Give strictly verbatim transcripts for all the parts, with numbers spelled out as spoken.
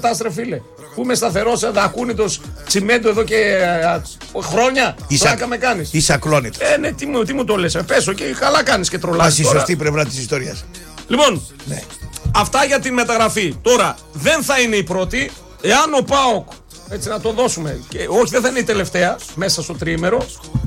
Τάστρε φίλε. Που είμαι σταθερός, ακούνητος τσιμέντο εδώ και α, χρόνια. Πλάκα με κάνεις. Είσαι ακλόνητος. Ε, ναι, τι μου, τι μου το λες. Ε, πέσω και καλά κάνεις και τρολάζεις. Πας στη σωστή πλευρά της ιστορίας. Λοιπόν, ναι. Αυτά για την μεταγραφή. Τώρα, δεν θα είναι η πρώτη. Εάν ο ΠΑΟΚ, έτσι να το δώσουμε, και, όχι δεν θα είναι η τελευταία, μέσα στο τριήμερο.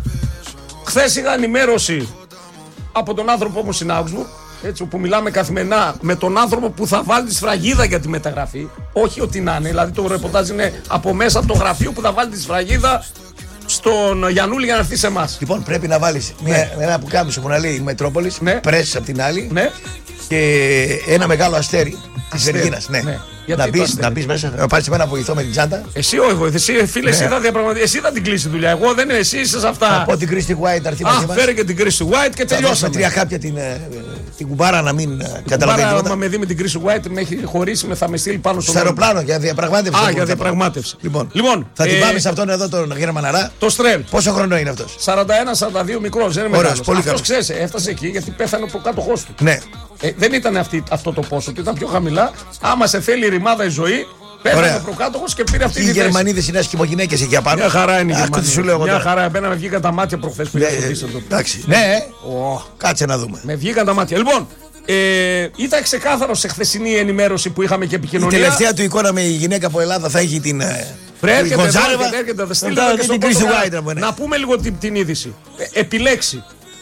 Χθες είχα ενημέρωση από τον άνθρωπο μου στην Augsburg, έτσι, όπου μιλάμε καθημερινά με τον άνθρωπο που θα βάλει τη σφραγίδα για τη μεταγραφή. Όχι ότι να είναι, δηλαδή το ρεπορτάζ είναι από μέσα από το γραφείο που θα βάλει τη σφραγίδα στον Γιαννούλη για να έρθει σε εμάς. Λοιπόν, πρέπει να βάλεις ναι. ένα πουκάμισο που να λέει Μετρόπολης, ναι. πρέσses από την άλλη ναι. και ένα μεγάλο αστέρι της Βεργίνας. Ναι. Ναι. Να μπεις, να μπεις μέσα, να πάρεις εμένα βοηθό με την τσάντα. Εσύ όχι βοηθό, εσύ φίλε, ναι. εσύ, θα διαπραγματε... εσύ θα την κλείσει δουλειά. Εγώ δεν είναι, εσύ είσαι σε αυτά. Από την Κρίστη White αρθεί μαζί μας. Α, φέρε και την Κρίστη White και τελειώσαμε. Με τρία χάπια την, την κουμπάρα να μην καταλαβαίνει. Κουμπάρα, άμα με δει με την Κρίστη White, με έχει χωρίσει, με θα με στείλει πάνω στο αεροπλάνο για διαπραγμάτευση. Α, για διαπραγμάτευση. Λοιπόν, λοιπόν θα την πάμε σε αυτόν εδώ τον Γερμαναρά. Το Στρέλ. Πόσο χρόνο είναι αυτός? σαράντα ένα σαράντα δύο μικρός, δεν είναι μεγάλος. Αυτός ξέρεις, έφτασε εκεί γιατί πέθανε ο προκάτοχός του. Ναι. Δεν ήταν αυτό το πόσο του, ήταν πιο χαμηλά. Άμα σε θέλει ρημάδα η ζωή. Πέθανε ο προκάτοχος και πήρε αυτή τη θέση. Οι Γερμανίδες είναι ασκημογυναίκες εκεί απάνω. Μια χαρά είναι η Γερμανία. Μια χαρά, εμένα με βγήκαν τα μάτια προχθές που είχα ρωτήσει εδώ. Εντάξει, ναι, κάτσε να δούμε. Με βγήκαν τα μάτια. Λοιπόν, ήταν ξεκάθαρο σε χθεσινή ενημέρωση που είχαμε και επικοινωνία. Η τελευταία του εικόνα με η γυναίκα από Ελλάδα θα έχει την. Έρχεται, έρχεται, έρχεται. Να πούμε λίγο την είδηση. Επιλέξει.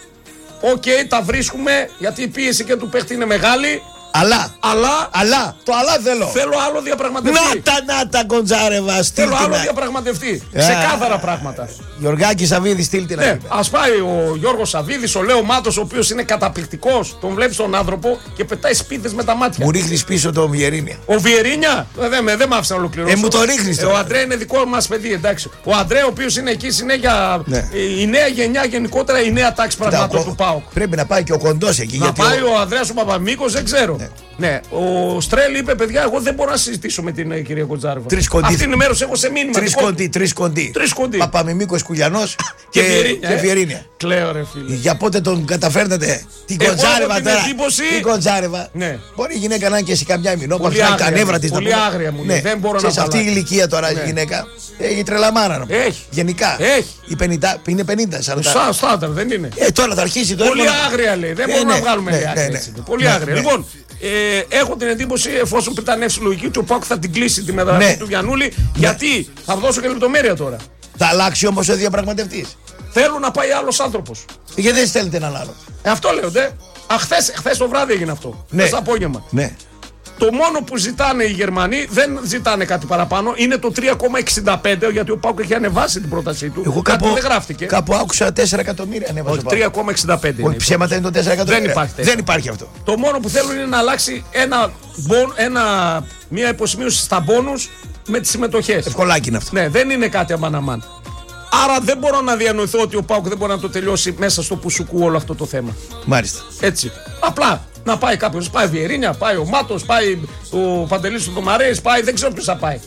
Οκ, τα βρίσκουμε γιατί η πίεση και του παίχτη είναι μεγάλη. Αλλά, αλλά, αλλά, το αλλά θέλω. Θέλω άλλο διαπραγματευτή. Να τα, να τα, Γκοντζάρεβα, στείλ Θέλω άλλο διαπραγματευτή. Yeah. Ξεκάθαρα πράγματα. Γιωργάκη Σαββίδη, στείλ την. Ναι, ας πάει ο Γιώργος Σαββίδης, ο Λέο Μάτος, ο οποίος είναι καταπληκτικός. Τον βλέπεις τον άνθρωπο και πετάει σπίδες με τα μάτια. Μου ρίχνεις πίσω τον Βιερίνια. Ο Βιερίνια, δεν με, δε μ' άφησε να ολοκληρώσω. Ε, μου το ρίχνεις ε, ο Αντρέα είναι δικό μας παιδί, εντάξει. Ο Αντρέα, ο οποίος είναι εκεί συνέχεια. Ναι. Η νέα γενιά γενικότερα, η νέα τάξη πραγμάτων του ΠΑΟΚ. Πρέπει να πάει και ο Κοντός εκεί. Να πάει ο Ανδρέας ο Παπαμίκος, δεν ξέρω. Ναι. Ναι, ο Στρέλ είπε: παιδιά, εγώ δεν μπορώ να συζητήσω με την uh, κυρία Κοντζάρεβα. Τρεις κοντί. Αυτή την ημέρωση έχω σε μήνυμα. Τρεις κοντί, τρεις κοντί. Τρεις κοντί. Παπαμιμίκος Κουλιανός και, και Βιερίνια. Ε? Κλαίω, ρε φίλε. Για πότε τον καταφέρνετε την Κοντζάρεβα τώρα. Εντύπωση... Την Κοντζάρεβα. Ναι. Μπορεί η γυναίκα να είναι και σε καμιά μηνό. Πολύ άγρια, νεύρα της, πολύ άγρια μου. Ναι. Δεν μπορώ να σε αυτή η ηλικία τώρα η γυναίκα έχει τρελαμάρα. Έχει. Γενικά. Είναι πενήντα σαράντα. Στάνταρ δεν είναι. Τώρα θα αρχίσει το. Πολύ άγρια λέει. Δεν μπορούμε να βγάλουμε πολύ άγρια. Λοιπόν. Ε, έχω την εντύπωση, εφόσον πριτανεύσει η λογική του, ο ΠΑΟΚ θα την κλείσει τη μεταγραφή ναι. του Γιαννούλη. Ναι. Γιατί θα δώσω και λεπτομέρεια τώρα. Θα αλλάξει όμως ο διαπραγματευτής. Θέλω να πάει άλλος άνθρωπος. Γιατί δεν στέλνετε έναν άλλο. Ε, αυτό λέω, ντε. Χθες, χθες το βράδυ έγινε αυτό. Ναι. Χθες το απόγευμα. Ναι. Το μόνο που ζητάνε οι Γερμανοί δεν ζητάνε κάτι παραπάνω. Είναι το τρία κόμμα εξήντα πέντε γιατί ο ΠΑΟΚ έχει ανεβάσει την πρότασή του. Εγώ κάτι κάπου, δεν γράφτηκε. Κάπου άκουσα τέσσερα εκατομμύρια ανέβασε. Όχι, τρία κόμμα εξήντα πέντε. Όχι, ψέματα είναι το τέσσερα εκατομμύρια. Δεν υπάρχει, δεν υπάρχει αυτό. Το μόνο που θέλουν είναι να αλλάξει ένα, ένα, μια υποσημείωση στα μπόνους με τις συμμετοχές. Ευκολάκι είναι αυτό. Ναι, δεν είναι κάτι αμάν-αμάν. Άρα δεν μπορώ να διανοηθώ ότι ο ΠΑΟΚ δεν μπορεί να το τελειώσει μέσα στο πουσουκού όλο αυτό το θέμα. Μάλιστα. Έτσι. Απλά να πάει κάποιος. Πάει Βιερίνια, πάει ο Μάτος, πάει ο Παντελής του Δωμαρέης, πάει δεν ξέρω ποιος θα πάει.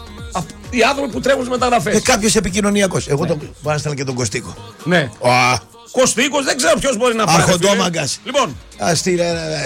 Οι άνθρωποι που τρέχουν στις μεταγραφές. Ε, κάποιος επικοινωνιακός. Εγώ ναι. τον βάζω και τον Κωστίκο. Ναι. Oh. Κωστίκος δεν ξέρω ποιος μπορεί να πάει. Αρχοντόμαγκας. Λοιπόν. Αστήρα.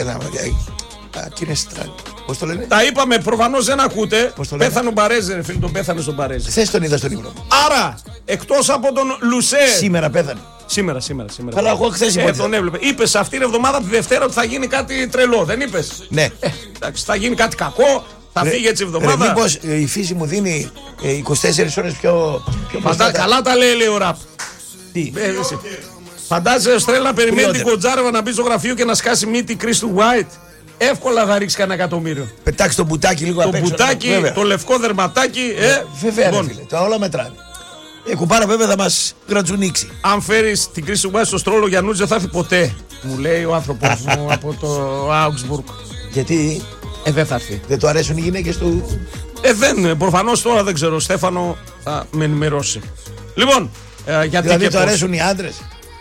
Κύριε Στράλ. Πώς το λένε. Τα είπαμε, προφανώς δεν ακούτε. Πέθανε ο Μπαρέζε, ρε φίλε, τον πέθανε στον Μπαρέζε. Θες τον είδα στον ύπνο. Άρα, εκτός από τον Λουσέ. Σήμερα πέθανε. Σήμερα, σήμερα, σήμερα. Αλλά εγώ χθες είπα. Ε, τον έβλεπε. Είπες αυτήν την εβδομάδα τη Δευτέρα ότι θα γίνει κάτι τρελό, δεν είπες. Ναι. Ε, εντάξει, θα γίνει κάτι κακό, θα ρε, φύγει έτσι η εβδομάδα. Ρε, μήπως ε, η φύση μου δίνει ε, είκοσι τέσσερις ώρες πιο. πιο Φαντά, καλά τα λέει, λέει ο ραπ. Τι. Ε, φαντάζεσαι, Στρέλ, να περιμένει την Κοντζάρεβα να μπει στο γραφείο και να σκάσει μύτη Κρίστου White. Εύκολα θα ρίξει κανένα εκατομμύριο. Πετάξει το μπουτάκι λίγο απ' έξω. Το μπουτάκι, βέβαια. Το λευκό δερματάκι. Ε, βέβαια, λοιπόν. Ρε, φίλε, τα όλα μετράνε. Η κουπάρα βέβαια θα μας γρατζουνίξει. Αν φέρεις την κρίση του White στο στρόλο, Γιαννούτζη δεν θα έρθει ποτέ. Μου λέει ο άνθρωπος μου από το Augsburg. Γιατί? Ε, δεν θα έρθει. Δεν του αρέσουν οι γυναίκες του. Ε, δεν. Προφανώς τώρα δεν ξέρω. Στέφανο θα με ενημερώσει. Λοιπόν, ε, γιατί δηλαδή και του αρέσουν οι άντρες.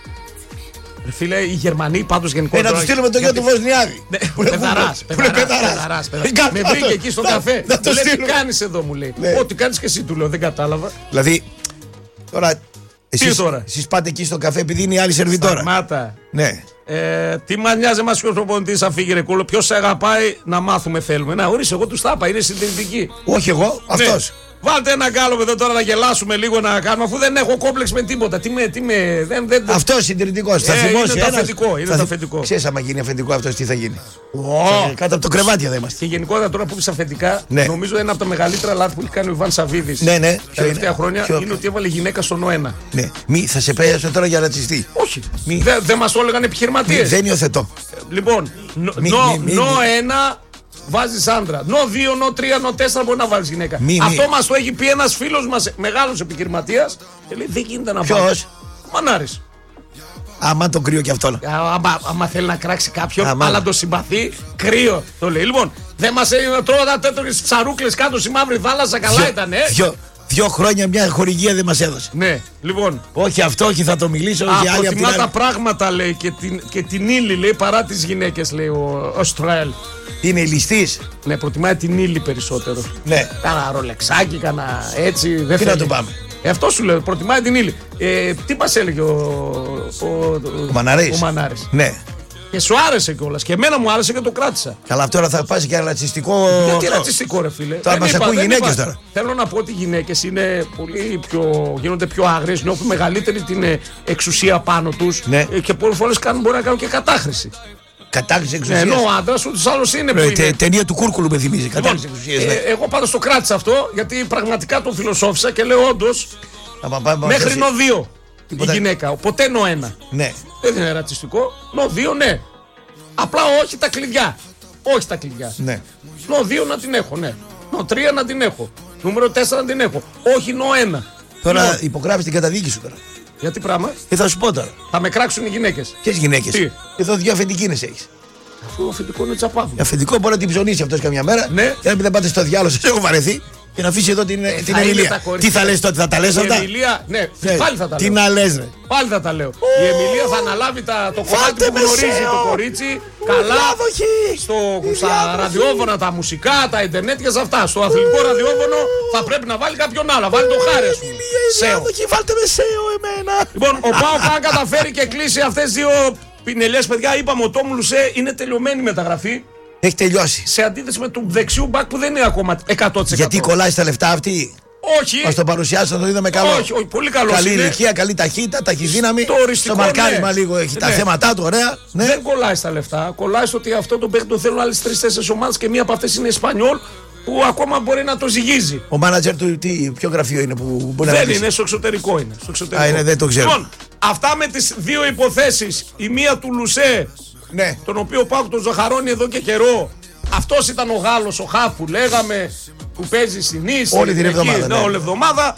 Ρε φίλε, οι Γερμανοί πάντως γενικότερα. Ε, να του στείλουμε το γιο του Βοσνιάδη. Πεδαράς, πεδαράς. Με βρήκε εκεί στο καφέ. Μου λέει τι κάνεις εδώ, μου λέει. Ό,τι κάνεις και εσύ, του λέω, δεν κατάλαβα. Δηλαδή, τώρα Εσείς, τώρα. Εσείς πάτε εκεί στο καφέ επειδή είναι η άλλη σερβιτόρα. Σταμάτα. Ναι. Ε, τι μας νοιάζει εμάς ποιος προπονητής θα φύγει ρε κούλο. Ποιος σε αγαπάει να μάθουμε θέλουμε. Να ορίστε, εγώ τους τα είπα, είναι συντηρητική. Όχι εγώ, αυτός. Ναι. Βάλτε ένα γκάλωπ εδώ τώρα να γελάσουμε λίγο να κάνουμε, αφού δεν έχω κόμπλεξ με τίποτα. Τι με, τι με, δεν, δεν... Αυτό συντηρητικό. Θα ε, θυμώσει. Είναι το αφεντικό. Είναι θα... το αφεντικό. Ξέρεις, άμα γίνει αφεντικό αυτό, τι θα γίνει. Oh. Κάτω από το κρεβάτι δεν είμαστε. Και γενικότερα τώρα που είσαι αφεντικά, ναι. νομίζω ένα από τα μεγαλύτερα λάθη που έχει κάνει ο Ιβάν Σαββίδης ναι, ναι. τα τελευταία χρόνια Ποιο... είναι ότι έβαλε γυναίκα στο νοένα. Ναι. Μη, θα σε πέρασε τώρα για ρατσιστή. Όχι. Μη... Δεν δε μας το έλεγαν επιχειρηματίες. Δεν υιοθετώ. Λοιπόν, νο ένα. Βάζεις άντρα. Νο δύο, νο τρία, νο τέσσερα μπορεί να βάλεις γυναίκα. Μη, Αυτό μη. μας το έχει πει ένας φίλος μας, μεγάλος επιχειρηματίας. Και λέει δεν γίνεται να βάλεις. Ποιος? Μανάρης. Άμα το κρύο κι αυτό. Άμα, άμα θέλει να κράξει κάποιον, άμα. αλλά το συμπαθεί, κρύο. Το λέει. Λοιπόν, δεν μας έγινε τρώγοντα τέτοιες ψαρούκλες κάτω στη μαύρη θάλασσα. Καλά ήταν, ε. Δυο, δύο χρόνια μια χορηγία δεν μας έδωσε. Ναι, λοιπόν. Όχι αυτό, όχι θα το μιλήσω. Όχι άλλη προτιμά τα άλλη. πράγματα λέει και την, και την ύλη λέει παρά τις γυναίκες λέει ο, ο Στρέλ. Είναι ληστής. Ναι, προτιμάει την ύλη περισσότερο. Ναι. Κάνα ρολεξάκι, κάνα έτσι. Δεν τι να το πάμε. Ε, αυτό σου λέω, προτιμάει την ύλη. Ε, τι μας έλεγε ο, ο, ο, ο Μαναρής. Ο Μανάρης. Ναι. Και σου άρεσε κιόλας. Και εμένα μου άρεσε και το κράτησα. Καλά, τώρα θα πας και ρατσιστικό. Γιατί ρατσιστικό, ρε φίλε. Τώρα μας ακούν γυναίκες τώρα. Θέλω να πω ότι οι γυναίκες είναι πολύ πιο, γίνονται πιο άγριες, νιώθουν μεγαλύτερη την εξουσία πάνω τους. Ναι. Και πολλές φορές μπορεί να κάνουν και κατάχρηση. Κατάχρηση εξουσίας. Ναι, ενώ ο άντρας ούτως άλλως είναι. Ρε, τε, ταινία του Κούρκουλου με θυμίζει. Κατάχρηση εξουσίας. Ναι. Ε, εγώ πάντως το κράτησα αυτό γιατί πραγματικά το φιλοσόφισα και λέω όντως. Μέχρι νο δύο η γυναίκα. Ποτέ νο ένα. Ναι. Δεν είναι ρατσιστικό. Νο δύο ναι. Απλά όχι τα κλειδιά. Όχι τα κλειδιά. Ναι. Νο δύο να την έχω, ναι. Νο τρία να την έχω. Νούμερο τέσσερα να την έχω. Όχι νο ένα. Τώρα νο... υπογράφεις την καταδίκη σου τώρα. Γιατί πράγμα. Και θα σου πω τώρα. Θα με κράξουν οι γυναίκες. Ποιες γυναίκες. Εδώ δύο αφεντικίνες έχεις. Αφού αφεντικό είναι τσαπάδι. Αφεντικό μπορεί να την ψωνίσει αυτός καμιά μέρα. Ναι. Και να μην δεν πάτε στο διάλογο, σας έχω βαρεθεί. Και να αφήσει εδώ την, ε, την Εμιλία. Τι θα λες τότε, θα τα λες αυτά. Η Εμιλία, ναι, ναι, πάλι θα τα τι λέω. Τι να λες, ρε. Πάλι θα τα λέω. Oh, η Εμιλία θα αναλάβει τα, το κομμάτι που γνωρίζει το κορίτσι. Καλά. Στο, στα ραδιόφωνα, τα μουσικά, τα ιντερνετ και σε αυτά. Στο αθλητικό ραδιόφωνο θα πρέπει να βάλει κάποιον άλλο. Βάλει το χάρη σου. Σέο. Βάλτε με Σέο εμένα. Λοιπόν, ο Πάοκ αν καταφέρει και κλείσει αυτές δύο πινελιές, παιδιά, είπαμε ο Τόμου Λουσέ είναι τελειωμένη μεταγραφή. Έχει τελειώσει. Σε αντίθεση με του δεξιού μπακ που δεν είναι ακόμα εκατό τοις εκατό. Γιατί κολλάει στα λεφτά αυτή. Όχι. Μας το παρουσιάσω, το είδαμε καλό. Όχι, όχι, πολύ καλό. Καλή είναι. Ηλικία, καλή ταχύτητα, ταχυδύναμη. Το οριστικό. Στο μαρκάρισμα ναι. λίγο έχει ναι. τα θέματα του, ωραία. Ναι. Δεν κολλάει στα λεφτά. Κολλάει στο ότι αυτό το παίχτη το θέλουν άλλες τρεις-τέσσερις ομάδες και μία από αυτές είναι Ισπανιόλ που ακόμα μπορεί να το ζυγίζει. Ο μάνατζερ του, τι, ποιο γραφείο είναι που μπορεί δεν να είναι, είναι στο εξωτερικό είναι. Στο εξωτερικό. Α, είναι, δεν το ξέρω. Λοιπόν, αυτά με τις δύο υποθέσεις. Η μία του Λουσέ, ναι. τον οποίο πάω τον ζαχαρώνει εδώ και καιρό. Αυτός ήταν ο Γάλλος, ο Χαφ που λέγαμε, που παίζει στην Ίση. Όλη την εβδομάδα. Ναι, όλη εβδομάδα.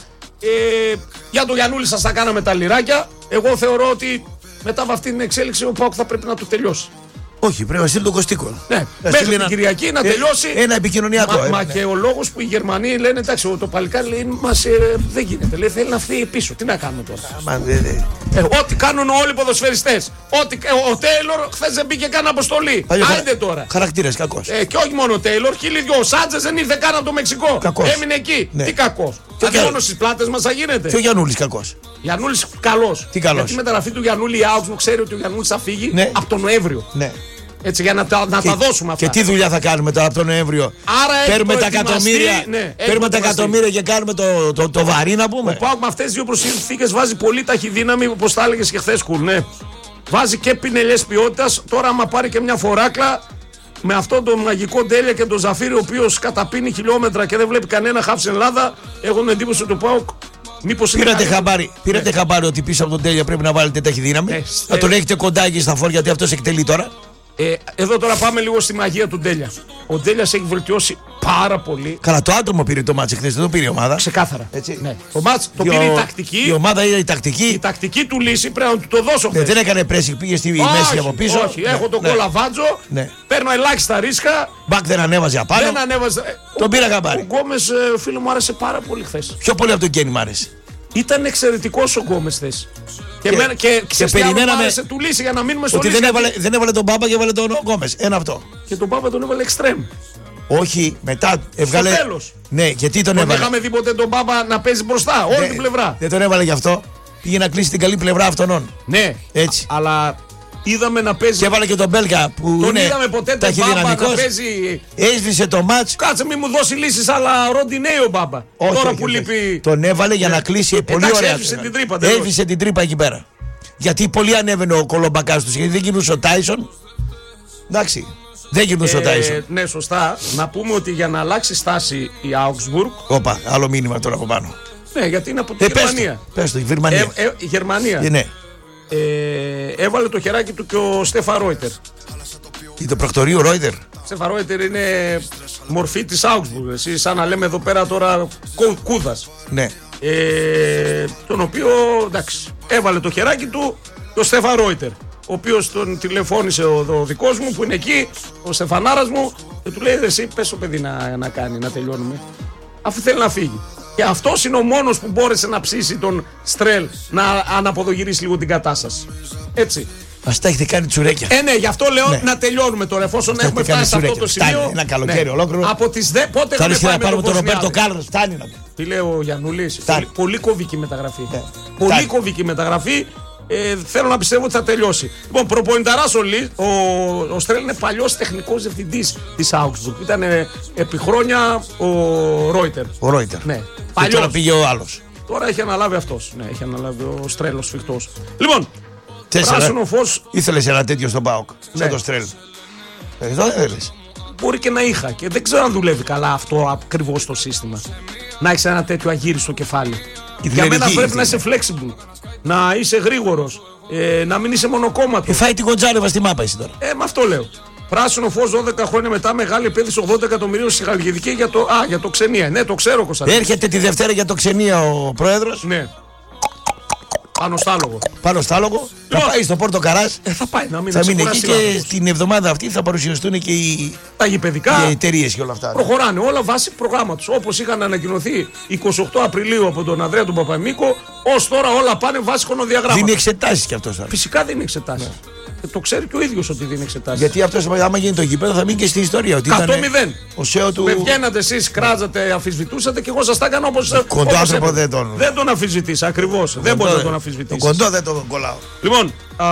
Ε, για τον Γιαννούλη σας τα κάναμε τα λιράκια. Εγώ θεωρώ ότι μετά από αυτή την εξέλιξη ο Πάοκ θα πρέπει να το τελειώσει. Όχι, πρέπει να στείλει τον Κωστίκο. Ναι, μέχρι την ένα... Κυριακή να τελειώσει. Ένα επικοινωνιακό. Μα, μα και ο λόγος που οι Γερμανοί λένε εντάξει, το παλικάρι λέει μας, ε, δεν γίνεται. Λέει θέλει να φύγει πίσω. Τι να κάνουμε τώρα. Μα, δε, δε. Ε, ό,τι κάνουν όλοι οι ποδοσφαιριστές. Ό,τι, ε, ο Τέιλορ χθες δεν μπήκε καν αποστολή. Άιντε τώρα. Χαρακτήρας κακός. Ε, και όχι μόνο ο Τέιλορ, χίλιοι δυο. Ο Σάντζες δεν ήρθε καν από το Μεξικό. Κακός. Έμεινε εκεί. Ναι. Τι κακός. Και μόνο στις πλάτες μας θα γίνεται. Και ο Γιαννούλης κακός. Γιαννούλης καλός. Τι καλός. Γιατί η μεταγραφή του Γιαννούλη η Augsburg ξέρει ότι ο Γιαννούλης θα φύγει ναι. από τον Νοέμβριο. Ναι. Έτσι για να, τα, να και, τα δώσουμε αυτά. Και τι δουλειά θα κάνουμε τώρα από τον Νοέμβριο. Άρα παίρνουμε τα εκατομμύρια, ναι, παίρνουμε τα εκατομμύρια και κάνουμε το, το, το βαρύ να πούμε. Ο Πάοκ με αυτές τις δύο προσθήκες βάζει πολύ ταχυδύναμη, όπως τα έλεγες και χθες Κουλ, ναι. Βάζει και πινελιές ποιότητας. Τώρα άμα πάρει και μια φοράκλα με αυτόν τον μαγικό Ντέλια και τον Ζαφίρι, ο οποίος καταπίνει χιλιόμετρα και δεν βλέπει κανένα χαφ στην Ελλάδα, έχω την εντύπωση ότι ο Πάοκ. Μήπως πήρατε χαμπάρι, πήρατε ναι. χαμπάρι ότι πίσω από τον Τέλεια πρέπει να βάλετε ταχυδύναμη. Ναι, να ε, τον έχετε κοντά εκεί στα φόρια γιατί αυτός εκτελεί τώρα. Ε, εδώ τώρα πάμε λίγο στη μαγεία του Ντέλια. Ο Ντέλιας έχει βελτιώσει πάρα πολύ. Καλά, το άτομο πήρε το μάτς χθες, δεν το πήρε η ομάδα. Ξεκάθαρα. Έτσι. Ναι. Το μάτς το πήρε η τακτική. Η ομάδα είναι η τακτική. Η τακτική του λύση πρέπει να του το δώσω χθες. Ναι, δεν έκανε πρέσι, πήγε στη όχι, μέση από πίσω. Όχι, ναι, έχω τον ναι. κολαβάτζο. Ναι. Παίρνω ελάχιστα ρίσκα. Μπακ δεν ανέβαζε απάνω. Δεν ανέβαζε. Τον πήρα χαμπάρι. Ο Γκόμες, φίλο μου, άρεσε πάρα πολύ χθες. Πιο πολύ από τον Γκένι μου άρεσε. Ήταν εξαιρετικός ο Γκόμες χθες. Και, και, και, και, και περιμέναμε του λύση για να μείνουμε στο ότι λύση. Δεν έβαλε, δεν έβαλε τον Μπάμπα και έβαλε τον Γκόμες. Ένα αυτό. Και τον Μπάμπα τον έβαλε εξτρέμ. Όχι, μετά έβγαλε. Στο τέλος. Ναι, γιατί τον δεν έβαλε. Δεν είχαμε δει ποτέ τον Μπάμπα να παίζει μπροστά, όλη ναι, την πλευρά. Δεν τον έβαλε γι' αυτό. Πήγε να κλείσει την καλή πλευρά αυτών. Ναι, έτσι. Α, αλλά είδαμε να παίζει. Και έβαλε και τον Μπέλκα που τον είναι είδαμε ποτέ τον Μπάμπα να παίζει. Έσβησε το μάτς. Κάτσε μην μου δώσει λύσεις, αλλά Ροντινέο Μπάμπα. Όχι, τώρα όχι, που όχι. λείπει. Τον έβαλε για να κλείσει. Ε, πολύ εντάξει, ωραία. Έσβησε την τρύπα. Έσβησε την τρύπα εκεί πέρα. Γιατί πολύ ανέβαινε ο κολομπακάς του. Γιατί δεν γινούσε ο Τάισον. Εντάξει. Δεν γινούσε ε, ο Τάισον. Ναι, σωστά. Να πούμε ότι για να αλλάξει στάση η Augsburg. Όπα, άλλο μήνυμα τώρα από πάνω. Ναι, γιατί είναι από τη ε, Γερμανία. Πες το, η Γερμανία. Ε, ε, η Γερμανία. Ε, ναι. Ε, έβαλε το χεράκι του και ο Στέφα Ρόιτερ. Και το πρακτορείο Ρόιτερ. Στέφα Ρόιτερ είναι μορφή της Augsburg. Εσύ σαν να λέμε εδώ πέρα τώρα κου, κούδας. Ναι. Ε, τον οποίο εντάξει, έβαλε το χεράκι του και ο Στέφα Ρόιτερ. Ο οποίος τον τηλεφώνησε ο, ο δικός μου που είναι εκεί, ο Στεφανάρας μου, και του λέει: εσύ πες το παιδί να, να κάνει, να τελειώνουμε. Αφού θέλει να φύγει. Και αυτός είναι ο μόνος που μπόρεσε να ψήσει τον Στρέλ να αναποδογυρίσει λίγο την κατάσταση. Έτσι. Μας τα έχετε κάνει τσουρέκια. Ε, ναι, γι' αυτό λέω ναι. να τελειώνουμε τώρα. Εφόσον Μας έχουμε φτάσει σε αυτό το σημείο. Φτάνει, ένα καλοκαίρι ναι. ολόκληρο. Από τις δε... Πότε θα έχουμε πάει να με πάρουμε τον Ρομπέρτο Κάρλος. Φτάνει να πει. Τι λέει ο Γιαννούλης. Πολύ, πολύ κομβική μεταγραφή. Ναι. Πολύ φτάνει. κομβική μεταγραφή. Ε, θέλω να πιστεύω ότι θα τελειώσει. Λοιπόν, προπονηταράς ο, ο, ο Στρέλ είναι παλιός τεχνικός διευθυντής της Augsburg. Ήταν ε, επί χρόνια ο Ρόιτερ. Ο Ρόιτερ. Ναι. Και τώρα πήγε ο άλλος. Τώρα έχει αναλάβει αυτός. Ναι, έχει αναλάβει ο Στρέλ ο σφιχτός. Λοιπόν, Τέσσερα. πράσινο φως. Ήθελες ένα τέτοιο στον ΠΑΟΚ. Ναι. Σαν το Στρέλ. Εδώ δεν θέλεις. Μπορεί και να είχα και δεν ξέρω αν δουλεύει καλά αυτό ακριβώς το σύστημα. Να έχεις ένα τέτοιο αγύριστο κεφάλι. Για μένα πρέπει να είσαι flexible. Να είσαι γρήγορος. Ε, να μην είσαι μονοκόμματος. Και φάει την Κοντζάρεβα στη μάπα εσύ τώρα. Ε, με αυτό λέω. Πράσινο φως δώδεκα χρόνια μετά, μεγάλη επένδυση ογδόντα εκατομμυρίων στη Χαλκιδική για το, α, για το Ξενία. Ναι, το ξέρω Κωνσταντίνο. Έρχεται τη Δευτέρα για το Ξενία ο πρόεδρος. Ναι. Πάνω στάλογο. Πάνω στάλογο. Λοιπόν, θα πάει στο Πόρτο Καράς. Ε, θα πάει να μην θα μείνει εκεί και στην εβδομάδα αυτή θα παρουσιαστούν και οι, τα γηπαιδικά. Οι εταιρείες και όλα αυτά. Προχωράνε όλα βάσει προγράμματος. Όπως είχαν ανακοινωθεί εικοστή ογδόη Απριλίου από τον Ανδρέα τον Παπαμίκο, ως τώρα όλα πάνε βάσει χρονοδιαγράμματος. Δίνει εξετάσεις κι αυτός. Φυσικά δίνει εξετάσεις. Ναι. Και το ξέρει και ο ίδιος ότι δίνει εξετάσεις. Γιατί αυτός, άμα γίνει το γήπεδο, θα μείνει και στην ιστορία. εκατό μηδέν. Ο σέο του. Με βγαίνατε εσείς, κράζατε, αμφισβητούσατε και εγώ σας τα έκανα όπως. Κοντό άνθρωπο δεν τον. Δεν τον αμφισβητείς, ακριβώς. Δεν μπορεί να τον αμφισβητήσεις. Το κοντό δεν τον κολλάω. Λοιπόν, α,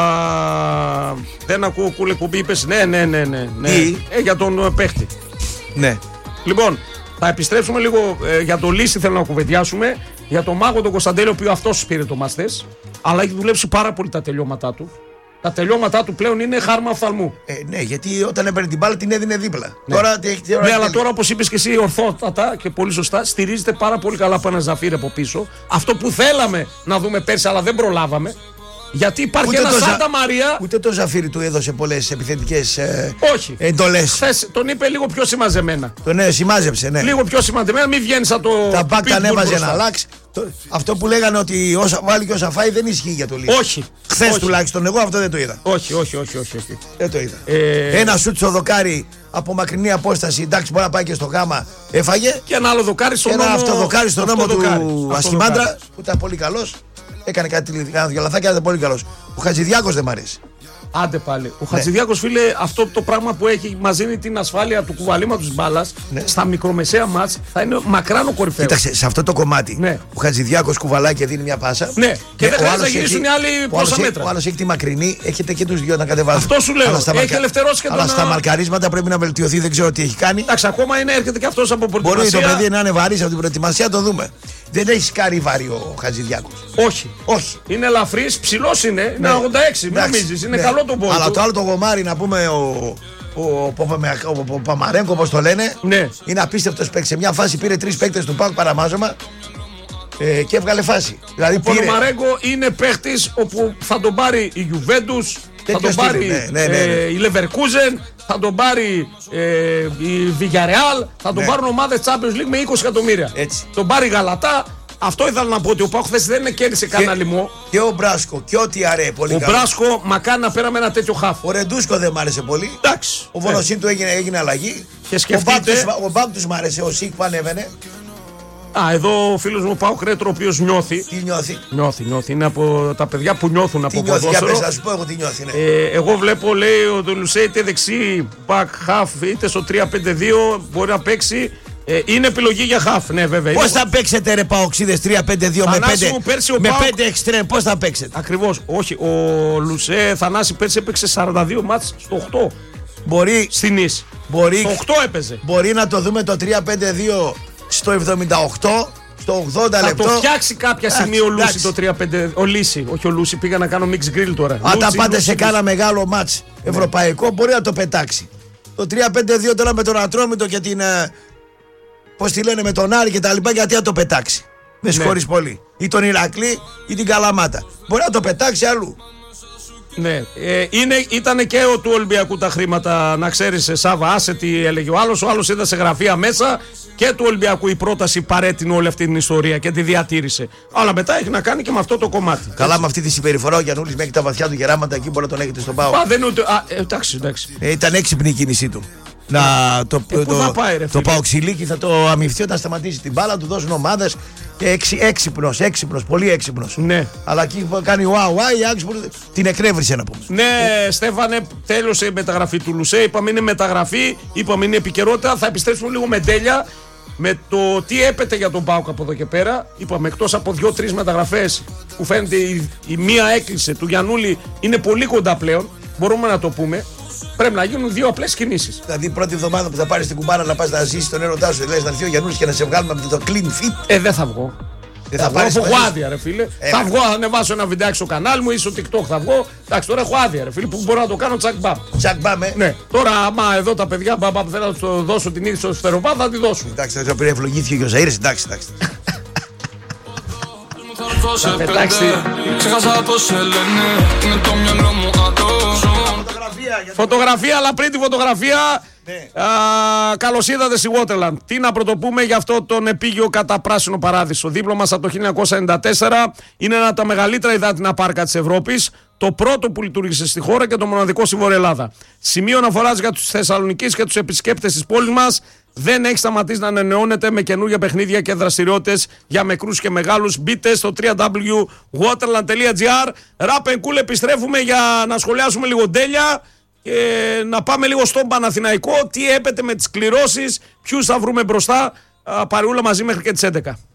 δεν ακούω κούλε κουμπί, είπες. Ναι, ναι, ναι. ναι, ναι. Ε, για τον παίχτη. Ναι. Λοιπόν, θα επιστρέψουμε λίγο ε, για το Λύση, θέλω να κουβεντιάσουμε. Για τον Μάγο τον Κωνσταντέλο, ο οποίος αυτός πήρε το μαστές, αλλά έχει δουλέψει πάρα πολύ τα τελειώματά του. Τα τελειώματά του πλέον είναι χάρμα οφθαλμού. Ε, ναι, γιατί όταν έπαιρνε την μπάλα την έδινε δίπλα. Ναι, τώρα, τώρα, ναι αλλά τώρα όπως είπες και εσύ ορθότατα και πολύ σωστά, στηρίζεται πάρα πολύ καλά από ένα Ζαφύρ από πίσω. Αυτό που θέλαμε να δούμε πέρσι, αλλά δεν προλάβαμε. Γιατί υπάρχει ούτε ένα Σάντα Μαρία. Ούτε το Ζαφύρι του έδωσε πολλές επιθετικές ε, εντολές. Χθες τον είπε λίγο πιο σημαζεμένα. Τον ναι, σημάζεψε, ναι. Λίγο πιο σημαζεμένα, μην βγαίνει από το. Τα μπακ τα ανέβαζε να αλλάξει. Αυτό που λέγανε ότι όσα βάλει και όσα φάει δεν ισχύει για το Λύση. Όχι. Χθες τουλάχιστον εγώ αυτό δεν το είδα. Όχι, όχι, όχι. όχι, όχι. Δεν το είδα. Ε... Ένα σουτ στο δοκάρι από μακρινή απόσταση, εντάξει, μπορεί να πάει και στο γάμα, έφαγε. Και ένα άλλο δοκάρι στον νόμο. Ένα αυτό δοκάρι στον νόμο του Ασχημάντρα που ήταν πολύ καλός. Έκανε κάτι δύο λαθάκια, ήταν πολύ καλός. Ο Χατζηδιάκος δεν μ' αρέσει. Άντε πάλι. Ο ναι. Χατζηδιάκος, φίλε, αυτό το πράγμα που έχει μας δίνει την ασφάλεια του κουβαλήματος της μπάλας ναι. στα μικρομεσαία μάτς θα είναι μακράν ο κορυφαίος. Κοίταξε, σε αυτό το κομμάτι ναι. ο Χατζηδιάκος κουβαλάει και δίνει μια πάσα. Ναι, και ναι, δεν χρειάζεται να γυρίσουν οι άλλοι πόσα μέτρα. Ο άλλος έχει τη μακρινή, έχετε και τους δυο να κατεβάζουν. Αυτό σου λέω. Έχει μαρκα... ελευθερώσει και τον. Αλλά στα μαρκαρίσματα πρέπει να βελτιωθεί, δεν ξέρω τι έχει κάνει. Εντάξει, ακόμα είναι, έρχεται και αυτός από προετοιμασία. Μπορεί το παιδί να είναι βαρύς από την προετοιμασία, το δούμε. Δεν έχει σκάρει βάρη ο Χατζηδιάκος. Όχι. Όχι. Είναι ελαφρύς, ψηλός είναι. Είναι ναι. ογδόντα έξι. Μην νομίζεις. Είναι ναι. καλό το πόδι. Αλλά το άλλο το γομάρι να πούμε ο. Ο, ο, ο, ο Παμαρέγκο, όπως το λένε, ναι. είναι απίστευτος παίκτης. Σε μια φάση πήρε τρεις παίκτες του ΠΑΟΚ παραμάζωμα ε, και έβγαλε φάση. Δηλαδή, ο πήρε... Παμαρέγκο είναι παίκτης όπου θα τον πάρει η Juventus, θα τον πάρει ναι, ναι, ναι, ναι. Ε, η Leverkusen, θα τον πάρει ε, η Villarreal, θα τον ναι. πάρουν ομάδες Champions League με είκοσι εκατομμύρια. Έτσι. Τον πάρει η Γαλατά. Αυτό ήθελα να πω ότι ο ΠΑΟΚ χθες δεν κέρδισε κανένα λοιμό. Και ο Μπράσκο και ο Τιαρέ πολύ Ο καλό. Μπράσκο μακάρι να πέραμε ένα τέτοιο χάφ. Ο Ρεντούσκο δεν μ' άρεσε πολύ. Εντάξει. Ο Βονοσίν του έγινε, έγινε αλλαγή. Και σκεφτείτε... Ο Μπάμπ τους μ' άρεσε, ο Σίκ που ανέβαινε. Α, εδώ ο φίλος μου Πάοκ Ρέτρο, ο οποίος νιώθει. Τι νιώθει. Νιώθει, νιώθει. Είναι από τα παιδιά που νιώθουν τι από νιώθει, ποδόσφαιρο. Για πες, θα σου πω εγώ τι νιώθει. Ναι. Ε, εγώ βλέπω, λέει, ο Ντολουσέ είτε δεξί back half είτε στο τρία πέντε δύο μπορεί να παίξει. Ε, είναι επιλογή για χαφ, ναι, βέβαια. Πώς θα παίξετε ρε Παοξίδες τρία πέντε δύο με πέντε εξτρέμ, πώς θα παίξετε? Ακριβώς, όχι. Ο Λουσέ Θανάση πέρσι έπαιξε σαράντα δύο μάτς στο οκτώ. Μπορεί, στην Ις. Μπορεί, στο οκτώ έπαιζε. Μπορεί να το δούμε το τρία πέντε δύο στο εβδομήντα οκτώ, στο ογδόντα θα λεπτό. Θα το φτιάξει κάποια στιγμή ο Λούση το τρία πέντε. Ο Λύση, όχι ο Λούση, πήγα να κάνω mix grill τώρα. Αν τα πάτε Λούση, σε κάνα μεγάλο μάτς ευρωπαϊκό, ναι, μπορεί να το πετάξει. Το τρία πέντε δύο τώρα με τον Ατρόμητο και την. Πώς τη λένε, με τον Άρη και τα λοιπά, γιατί να το πετάξει? Με συγχωρείς, ναι, πολύ. Ή τον Ηρακλή ή την Καλαμάτα. Μπορεί να το πετάξει αλλού. Ναι, ε, είναι, ήταν και ο του Ολυμπιακού τα χρήματα, να ξέρεις, Σάβα, άσε τι έλεγε ο άλλος. Ο άλλος ήταν σε γραφεία μέσα και του Ολυμπιακού η πρόταση παρέτεινε όλη αυτή την ιστορία και τη διατήρησε. Αλλά μετά έχει να κάνει και με αυτό το κομμάτι. Καλά, έτσι, με αυτή τη συμπεριφορά ο Γιαννούλης μέχρι τα βαθιά του γεράματα εκεί μπορεί να τον έχετε στον ΠΑΟΚ. Α, δεν ούτε. Α, ε, εντάξει, εντάξει. Ε, ήταν έξυπνη η κίνησή του. Να, το ε, το, το, πάει, ρε, το Παοξιλίκι θα το αμυφθεί όταν σταματήσει την μπάλα, του δώσουν ομάδες. Έξυπνος, έξυπνος, πολύ έξυπνος. Ναι. Αλλά εκεί που κάνει wow, wow, η Άξιμπουργκ την εκρέβρισε να πούμε. Ναι, Στέφανε, τέλειωσε η μεταγραφή του Λουσέ. Είπαμε είναι μεταγραφή, είπαμε είναι επικαιρότητα. Θα επιστρέψουμε λίγο με τέλεια με το τι έπεται για τον ΠΑΟΚ από εδώ και πέρα. Είπαμε εκτός από δύο-τρεις μεταγραφές που φαίνεται η, η μία έκλεισε του Γιαννούλη, είναι πολύ κοντά πλέον. Μπορούμε να το πούμε. Πρέπει να γίνουν δύο απλές κινήσεις. Δηλαδή, πρώτη εβδομάδα που θα πάρεις την κουμπάνα να πας να ζήσεις τον έρωτά σου, λες να έρθει ο Γιαννούλης και να σε βγάλουμε από το clean fit. Ε, δεν θα βγω. Δεν θα, θα, θα βγω, έχω άδεια, ρε φίλε. Ε, θα βγω, θα ανεβάσω ένα βιντεάκι στο κανάλι μου ή στο TikTok θα βγω. Εντάξει, τώρα έχω άδεια, ρε φίλε, που μπορώ να το κάνω τσακ μπαμ. Τσακ μπαμ, ε. Ναι. Τώρα, άμα εδώ τα παιδιά μπαμπά που θέλω να του δώσω την ίδια στο σφαιροπά, θα τη δώσουν. Εντάξει, θα πει ευλογήθηκε και ο Ζαΐρης, εντάξει, εντάξει. Θα πετάξει. Φωτογραφία, αλλά πριν τη φωτογραφία, ναι, καλώς ήρθατε στη Waterland. Τι να πρωτοπούμε για αυτό τον επίγειο κατά πράσινο παράδεισο. Δίπλο μας από το χίλια εννιακόσια ενενήντα τέσσερα, είναι ένα από τα μεγαλύτερα υδάτινα πάρκα της Ευρώπης. Το πρώτο που λειτουργήσε στη χώρα και το μοναδικό στη Βόρεια Ελλάδα. Σημείο αναφοράς για τους Θεσσαλονικείς και τους επισκέπτες της πόλης μας. Δεν έχει σταματήσει να ανανεώνεται με καινούργια παιχνίδια και δραστηριότητες για μικρούς και μεγάλους. Μπείτε στο double-u double-u double-u τελεία waterland τελεία gr. Rap and Cool, επιστρέφουμε για να σχολιάσουμε λίγο τέλεια και να πάμε λίγο στον Παναθηναϊκό. Τι έπεται με τις κληρώσεις, ποιους θα βρούμε μπροστά. Παρεούλα μαζί μέχρι και τις έντεκα.